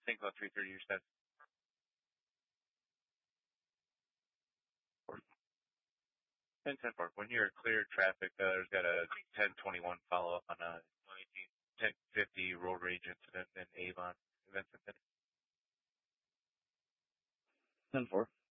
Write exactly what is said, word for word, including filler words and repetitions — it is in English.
St. Cloud three thirty, you said. ten ten four. When you're clear traffic, uh, there's got a ten twenty-one follow up on a ten fifty road rage incident in Avon. Events incident. ten four.